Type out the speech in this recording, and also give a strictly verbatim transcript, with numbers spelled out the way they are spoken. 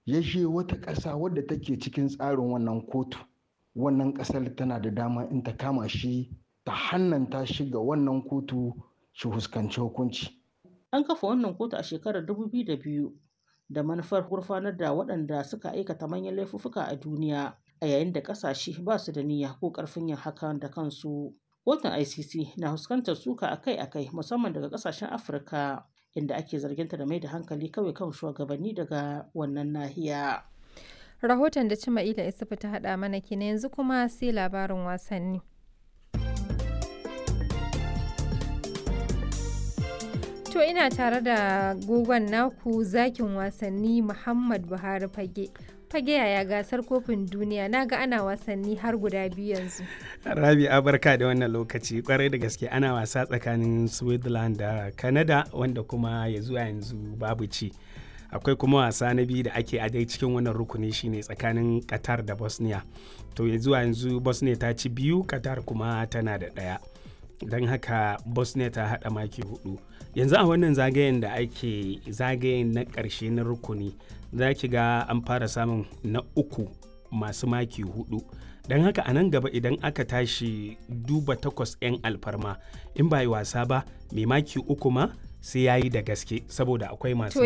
ya je wata ƙasa wadda take cikin tsarin wannan kotu, wannan ƙasar tana da dama in ta kama shi ta hannanta shi ga wannan kotu shi huskanci hukunci. An kafa wannan kotu a shekarar dubu biyu da biyu da manufar gurfanar da waɗanda suka aikata manyan laifuffuka a duniya a yayin da ƙasashe ba su da niyya ko ƙarfin yin hakan da kansu. Kotun I C C na fuskantar suka akai-akai musamman daga ƙasashen Afirka inda ake zarginta da mai da hankali kawai kan shugabanni daga wannan nahiya. Rahoton da Cima'ila Isufu ta haɗa mana kenan, yanzu kuma sai labarin wasanni. To ina tare da gogon naku zakin wasanni Muhammad Buhari Fage. Fage yaya gasar kofin duniya, na ga ana wasanni har guda biyu yanzu. Rabi barka da wannan lokaci, kwarai da gaske ana wasa tsakanin Switzerland da Canada wanda kuma ya zuwa yanzu babu ci. Akwai kuma wasa na biyu da ake a dai cikin wannan rukuni shine tsakanin Qatar da Bosnia. To ya zuwa yanzu Bosnia ta ci biyu, Qatar kuma tana da ɗaya. Don haka Bosnia ta haɗa maki hudu. Yanzu a wannan zagayen da ake zagayen na ƙarshe na rukuni za ki ga an fara samun na uku masu maki hudu. Don haka a nan gaba idan aka tashi duba takwas 'yan alfarma in ba yi wasa ba mai maki uku ma sai ya yi da gaske saboda akwai masu